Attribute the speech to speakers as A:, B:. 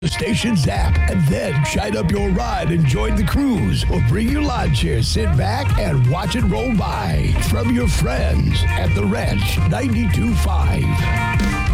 A: the station's app, and then shine up your ride and join the cruise. Or bring your lawn chair, sit back, and watch it roll by. From your friends at the Ranch 92.5.